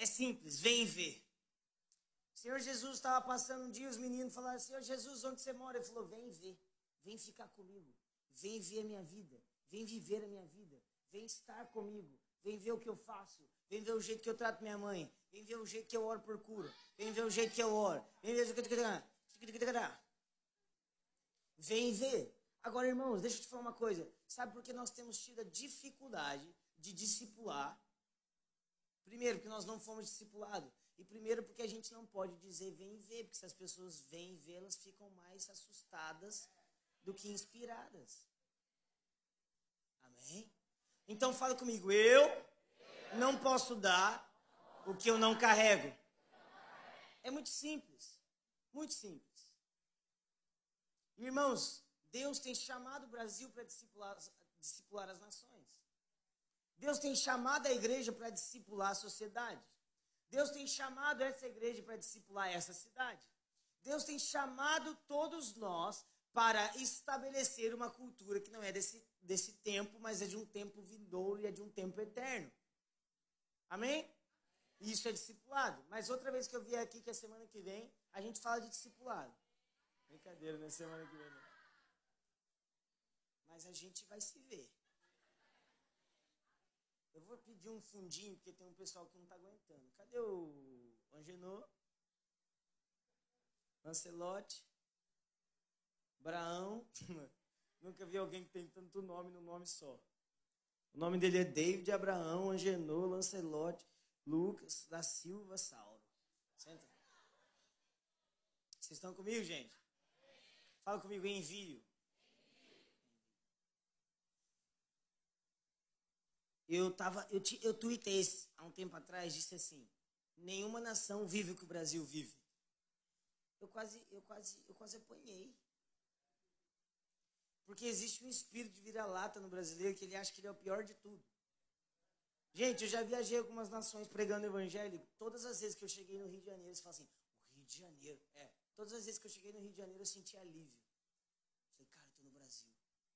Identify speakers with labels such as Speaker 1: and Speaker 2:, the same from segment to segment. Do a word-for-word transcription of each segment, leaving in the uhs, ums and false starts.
Speaker 1: É simples, vem ver. O Senhor Jesus estava passando um dia, os meninos falaram, Senhor Jesus, onde você mora? Ele falou, vem ver, vem ficar comigo, vem ver a minha vida, vem viver a minha vida, vem estar comigo, vem ver o que eu faço, vem ver o jeito que eu trato minha mãe, vem ver o jeito que eu oro por cura, vem ver o jeito que eu oro, vem ver o jeito que eu... Vem ver. Agora, irmãos, deixa eu te falar uma coisa. Sabe por que nós temos tido a dificuldade de discipular? Primeiro, porque nós não fomos discipulados. E primeiro, porque a gente não pode dizer vem ver. Porque se as pessoas vêm ver, elas ficam mais assustadas do que inspiradas. Amém? Então fala comigo. Eu não posso dar o que eu não carrego. É muito simples. Muito simples. Irmãos, Deus tem chamado o Brasil para discipular, discipular as nações. Deus tem chamado a igreja para discipular a sociedade. Deus tem chamado essa igreja para discipular essa cidade. Deus tem chamado todos nós para estabelecer uma cultura que não é desse, desse tempo, mas é de um tempo vindouro e é de um tempo eterno. Amém? Isso é discipulado. Mas outra vez que eu vier aqui, que é semana que vem, a gente fala de discipulado. Brincadeira, não é semana que vem, não. Mas a gente vai se ver. Eu vou pedir um fundinho, porque tem um pessoal que não está aguentando. Cadê o Angenô? Lancelote? Braão? Nunca vi alguém que tem tanto nome no nome só. O nome dele é David Abraão, Angenô, Lancelote, Lucas, da Silva, Sauro. Senta. Vocês estão comigo, gente? Fala comigo, envio. Eu tava, eu, eu tuitei há um tempo atrás, disse assim, nenhuma nação vive o que o Brasil vive. Eu quase, eu quase, eu quase apanhei. Porque existe um espírito de vira-lata no brasileiro que ele acha que ele é o pior de tudo. Gente, eu já viajei algumas nações pregando o evangelho. Todas as vezes que eu cheguei no Rio de Janeiro, eles falam assim, o Rio de Janeiro, é. Todas as vezes que eu cheguei no Rio de Janeiro, eu senti alívio. Falei, cara, eu tô no Brasil.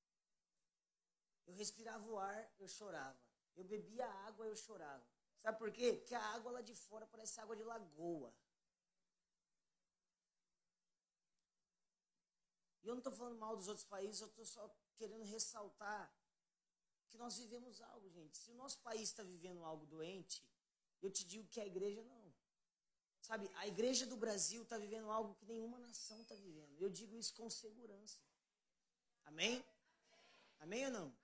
Speaker 1: Eu respirava o ar, eu chorava. Eu bebia água, eu chorava. Sabe por quê? Porque a água lá de fora parece água de lagoa. E eu não estou falando mal dos outros países, eu estou só querendo ressaltar que nós vivemos algo, gente. Se o nosso país está vivendo algo doente, eu te digo que a igreja não. Sabe, a igreja do Brasil está vivendo algo que nenhuma nação está vivendo. Eu digo isso com segurança. Amém? Amém ou não?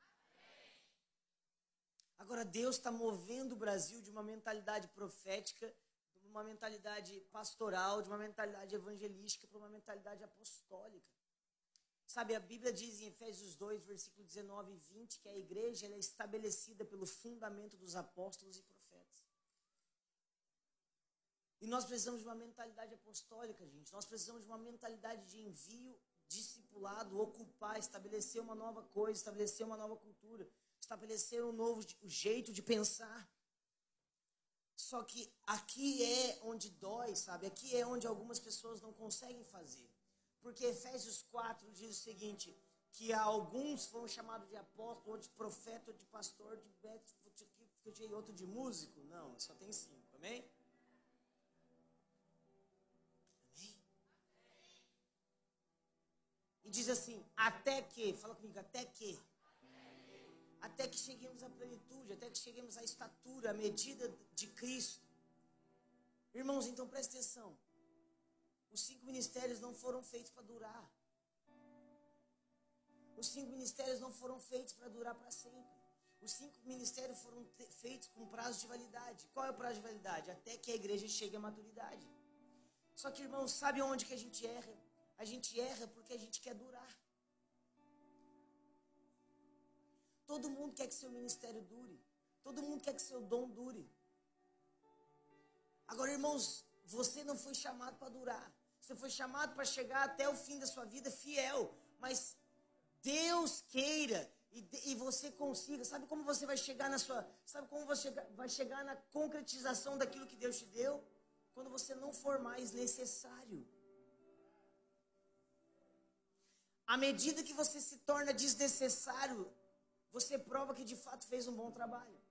Speaker 1: Agora, Deus está movendo o Brasil de uma mentalidade profética, de uma mentalidade pastoral, de uma mentalidade evangelística para uma mentalidade apostólica. Sabe, a Bíblia diz em Efésios dois, versículo dezenove e vinte, que a igreja ela é estabelecida pelo fundamento dos apóstolos e profetas. E nós precisamos de uma mentalidade apostólica, gente. Nós precisamos de uma mentalidade de envio, discipulado, ocupar, estabelecer uma nova coisa, estabelecer uma nova cultura, estabelecer um novo jeito de pensar. Só que aqui é onde dói, sabe? Aqui é onde algumas pessoas não conseguem fazer. Porque Efésios quatro diz o seguinte, que alguns foram chamados de apóstolo, outros de profeta, outro de pastor, de médico, outro de músico. Não, só tem cinco, amém? Amém? E diz assim, até que, fala comigo, até que, até que cheguemos à plenitude, até que cheguemos à estatura, à medida de Cristo. Irmãos, então presta atenção. Os cinco ministérios não foram feitos para durar. Os cinco ministérios não foram feitos para durar para sempre. Os cinco ministérios foram te- feitos com prazo de validade. Qual é o prazo de validade? Até que a igreja chegue à maturidade. Só que, irmãos, sabe onde que a gente erra? A gente erra porque a gente quer durar. Todo mundo quer que seu ministério dure. Todo mundo quer que seu dom dure. Agora, irmãos, você não foi chamado para durar. Você foi chamado para chegar até o fim da sua vida fiel. Mas Deus queira e, e você consiga. Sabe como você vai chegar na sua... Sabe como você vai chegar na concretização daquilo que Deus te deu? Quando você não for mais necessário. À medida que você se torna desnecessário, você prova que de fato fez um bom trabalho.